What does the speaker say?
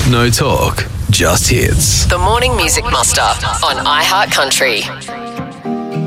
No talk, just hits. The Morning Music Muster on iHeart Country.